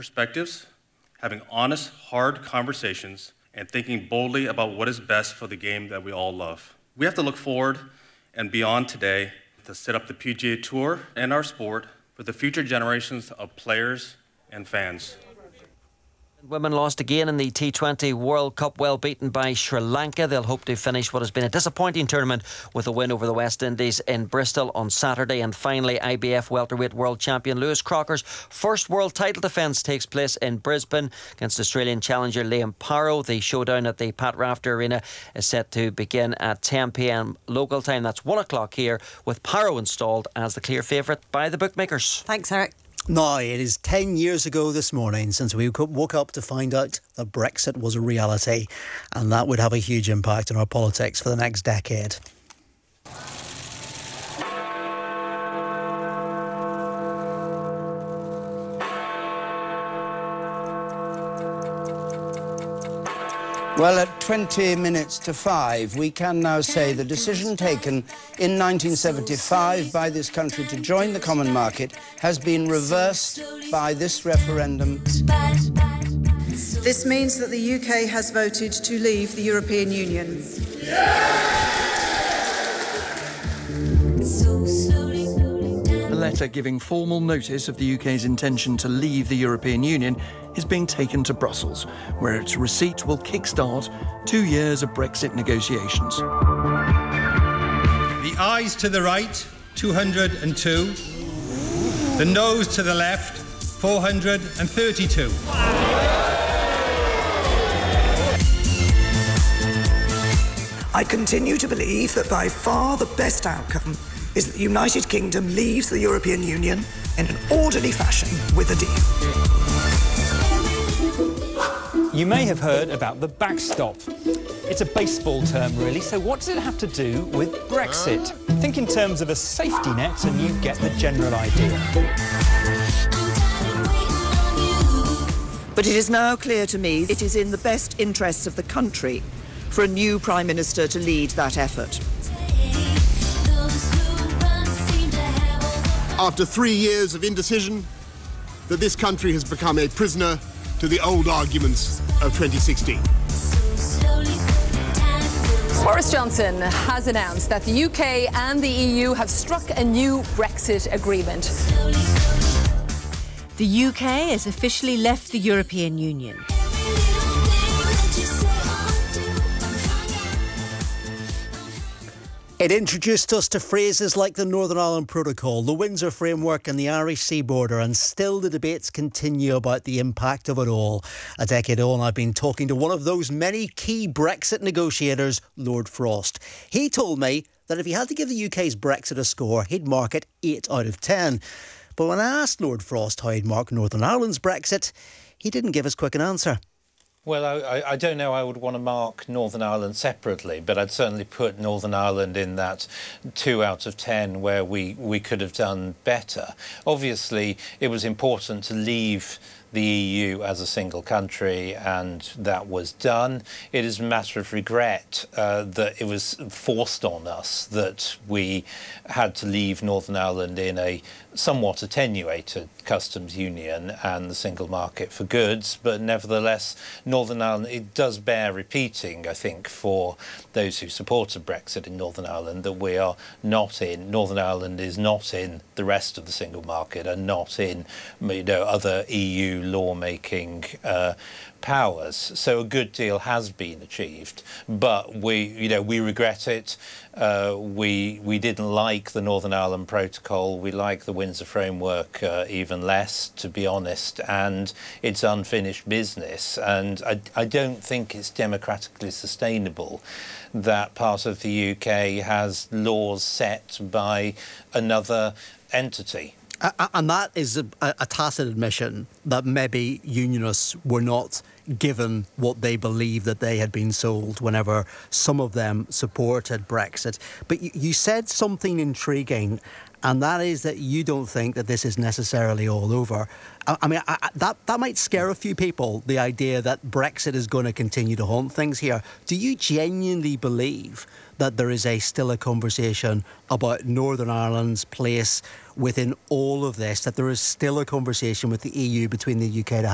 perspectives, having honest, hard conversations, and thinking boldly about what is best for the game that we all love. We have to look forward and beyond today to set up the PGA Tour and our sport for the future generations of players and fans. Women lost again in the T20 World Cup, well beaten by Sri Lanka. They'll hope to finish what has been a disappointing tournament with a win over the West Indies in Bristol on Saturday. And finally, IBF welterweight world champion Lewis Crocker's first world title defence takes place in Brisbane against Australian challenger Liam Parrow. The showdown at the Pat Rafter Arena is set to begin at 10 p.m. local time. That's 1 o'clock here, with Parrow installed as the clear favourite by the bookmakers. Thanks, Eric. Now, it is 10 years ago this morning since we woke up to find out that Brexit was a reality, and that would have a huge impact on our politics for the next decade. Well, at 20 minutes to 5, we can now say the decision taken in 1975 by this country to join the common market has been reversed by this referendum. This means that the UK has voted to leave the European Union. A letter giving formal notice of the UK's intention to leave the European Union is being taken to Brussels, where its receipt will kickstart 2 years of Brexit negotiations. The ayes to the right, 202. The noes to the left, 432. I continue to believe that by far the best outcome is that the United Kingdom leaves the European Union in an orderly fashion with a deal. You may have heard about the backstop. It's a baseball term, really, so what does it have to do with Brexit? Think in terms of a safety net and you get the general idea. But it is now clear to me it is in the best interests of the country for a new Prime Minister to lead that effort. After 3 years of indecision, that this country has become a prisoner to the old arguments of 2016. Boris Johnson has announced that the UK and the EU have struck a new Brexit agreement. The UK has officially left the European Union. It introduced us to phrases like the Northern Ireland Protocol, the Windsor Framework and the Irish Sea Border, and still the debates continue about the impact of it all. A decade on, I've been talking to one of those many key Brexit negotiators, Lord Frost. He told me that if he had to give the UK's Brexit a score, he'd mark it 8 out of 10. But when I asked Lord Frost how he'd mark Northern Ireland's Brexit, he didn't give us quick an answer. Well, I don't know I would want to mark Northern Ireland separately, but I'd certainly put Northern Ireland in that 2 out of 10 where we could have done better. Obviously, it was important to leave the EU as a single country, and that was done. It is a matter of regret that it was forced on us that we had to leave Northern Ireland in a somewhat attenuated customs union and the single market for goods, but nevertheless, Northern Ireland, it does bear repeating, I think, for those who supported Brexit in Northern Ireland, that we are not in, Northern Ireland is not in the rest of the single market and not in, other EU lawmaking powers. So a good deal has been achieved, but we regret it. We didn't like the Northern Ireland Protocol. We like the Windsor Framework even less, to be honest, and it's unfinished business. And I don't think it's democratically sustainable that part of the UK has laws set by another entity. And that is a tacit admission that maybe unionists were not given what they believed that they had been sold whenever some of them supported Brexit. But you said something intriguing, and that is that you don't think that this is necessarily all over. I mean, that might scare a few people, the idea that Brexit is going to continue to haunt things here. Do you genuinely believe that there is still a conversation about Northern Ireland's place within all of this, that there is still a conversation with the EU between the UK to